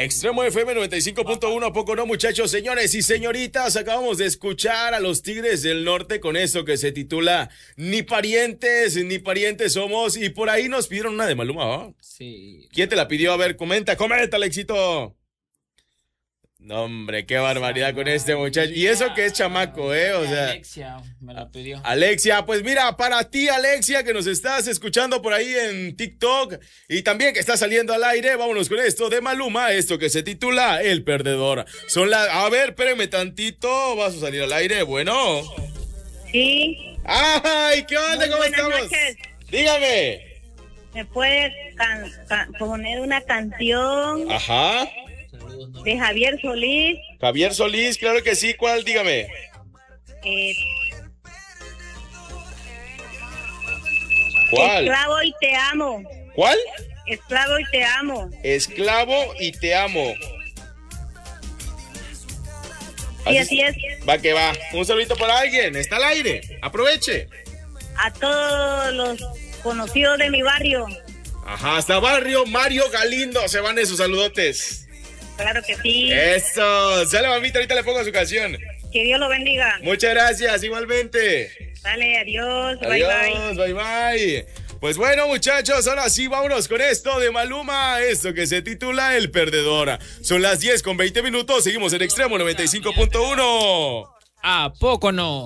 Extremo FM 95.1, ¿a poco no, muchachos? Señores y señoritas, acabamos de escuchar a los Tigres del Norte con esto que se titula Ni parientes somos, y por ahí nos pidieron una de Maluma, ¿no? Sí. ¿Quién te la pidió? A ver, comenta, Alexito. No, hombre, qué barbaridad con este muchacho. Y eso que es chamaco, o sea. Alexia me la pidió. Alexia, pues mira, para ti, Alexia, que nos estás escuchando por ahí en TikTok y también que está saliendo al aire, vámonos con esto de Maluma, esto que se titula El Perdedor. A ver, espérame tantito, ¿vas a salir al aire? Bueno. Sí. ¡Ay, qué onda! Muy ¿Cómo buenas estamos? noches. Dígame. ¿Me puedes poner una canción Ajá. de Javier Solís? Javier Solís, claro que sí, ¿cuál? Dígame. ¿Cuál? Esclavo y te amo. ¿Cuál? Esclavo y te amo. Esclavo y te amo. Y así es. Va que va. Un saludito para alguien. Está al aire. Aproveche. A todos los conocidos de mi barrio. Ajá, hasta barrio Mario Galindo. Se van esos saludotes. Claro que sí. Eso. Sale, mamita, ahorita le pongo su canción. Que Dios lo bendiga. Muchas gracias, igualmente. Dale, adiós. Adiós, Bye, bye. bye. Pues bueno, muchachos, ahora sí, vámonos con esto de Maluma, esto que se titula El Perdedor. Son las 10:20, seguimos en Extremo 95.1. ¿A poco no?